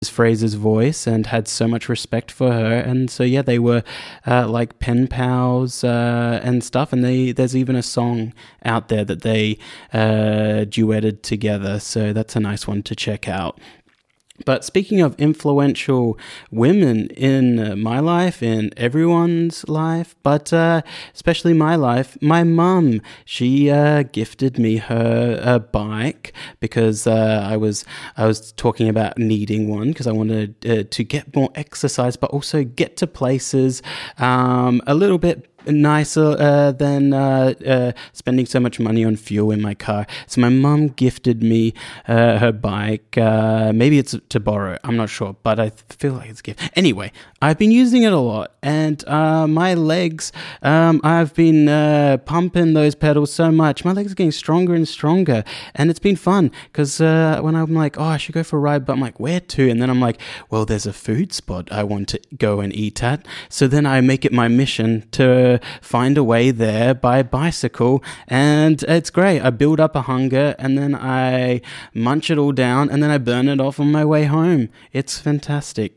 Fraser's voice and had so much respect for her, and so yeah, they were like pen pals and stuff. And there's even a song out there that they duetted together, so that's a nice one to check out. But speaking of influential women in my life, in everyone's life, but especially my life, my mum, she gifted me her bike because I was talking about needing one because I wanted to get more exercise, but also get to places a little bit nicer than spending so much money on fuel in my car. So my mum gifted me her bike. Maybe it's to borrow, I'm not sure, but I feel like it's a gift. Anyway, I've been using it a lot, and my legs, I've been pumping those pedals so much. My legs are getting stronger and stronger, and it's been fun because when I'm like, oh, I should go for a ride, but I'm like, where to? And then I'm like, well, there's a food spot I want to go and eat at. So then I make it my mission to find a way there by bicycle, and it's great. I build up a hunger, and then I munch it all down, and then I burn it off on my way home. It's fantastic.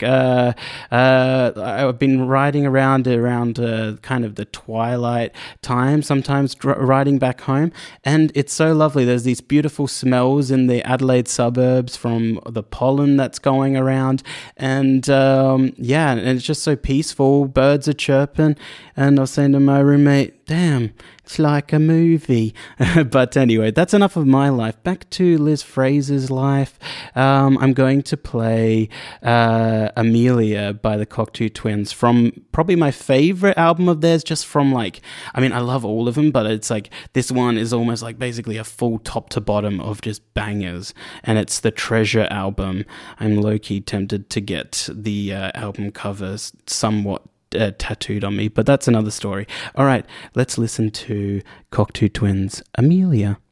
I've been riding around kind of the twilight time, sometimes riding back home, and it's so lovely. There's these beautiful smells in the Adelaide suburbs from the pollen that's going around, and and it's just so peaceful. Birds are chirping, and I was saying to my roommate, damn, it's like a movie. But anyway, that's enough of my life. Back to Liz Fraser's life. I'm going to play Amelia by the Cocteau Twins from probably my favorite album of theirs, just from I love all of them, but it's like this one is almost like basically a full top to bottom of just bangers, and it's the Treasure album. I'm low-key tempted to get the album covers somewhat tattooed on me, but that's another story. All right, let's listen to Cocteau Twins, Amelia.